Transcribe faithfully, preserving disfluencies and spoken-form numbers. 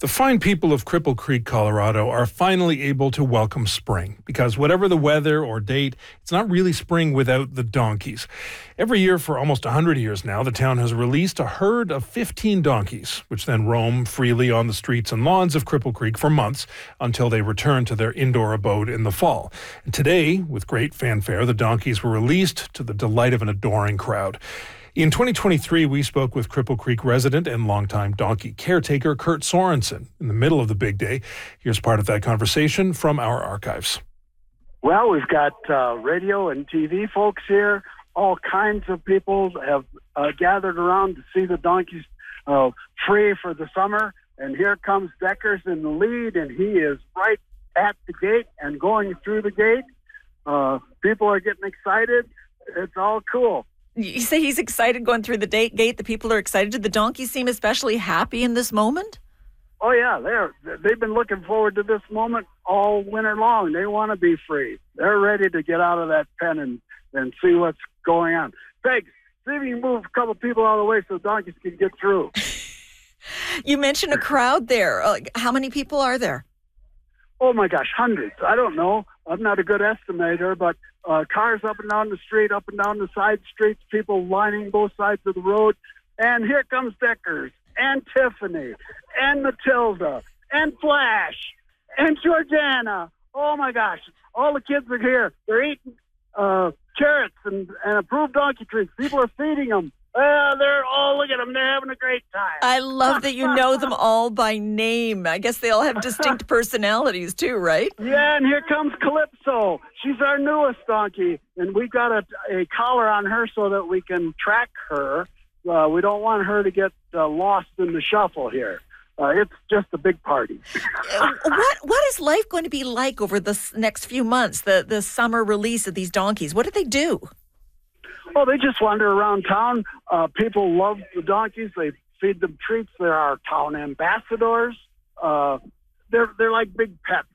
The fine people of Cripple Creek, Colorado are finally able to welcome spring because whatever the weather or date, it's not really spring without the donkeys. Every year for almost one hundred years now, the town has released a herd of fifteen donkeys, which then roam freely on the streets and lawns of Cripple Creek for months until they return to their indoor abode in the fall. And today, with great fanfare, the donkeys were released to the delight of an adoring crowd. In twenty twenty-three, we spoke with Cripple Creek resident and longtime donkey caretaker Kurt Sorensen in the middle of the big day. Here's part of that conversation from our archives. Well, we've got uh, radio and T V folks here. All kinds of people have uh, gathered around to see the donkeys uh, free for the summer. And here comes Deckers in the lead, and he is right at the gate and going through the gate. Uh, people are getting excited. It's all cool. You say he's excited going through the gate. The people are excited. Did the donkeys seem especially happy in this moment? Oh, yeah. They're, they've been looking forward to this moment all winter long. They want to be free. They're ready to get out of that pen and, and see what's going on. Peg, see if you can move a couple people out of the way so the donkeys can get through. You mentioned a crowd there. Uh, how many people are there? Oh, my gosh, hundreds. I don't know. I'm not a good estimator, but uh, cars up and down the street, up and down the side streets, people lining both sides of the road. And here comes Deckers, and Tiffany, and Matilda, and Flash, and Georgiana. Oh, my gosh. All the kids are here. They're eating uh, carrots and, and approved donkey treats. People are feeding them. Uh, they're all, look at them, they're having a great time. I love that you know them all by name. I guess they all have distinct personalities too, right? Yeah, and here comes Calypso. She's our newest donkey, and we've got a, a collar on her so that we can track her. Uh, we don't want her to get uh, lost in the shuffle here. Uh, it's just a big party. what What is life going to be like over the next few months, the, the summer release of these donkeys? What do they do? Well, they just wander around town. Uh, people love the donkeys. They feed them treats. They're our town ambassadors. Uh, they're they're like big pets.